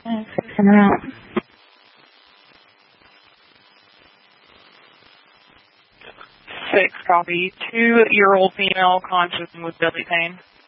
Fixing her out. 6, copy. 2-year-old female conscious and with belly pain.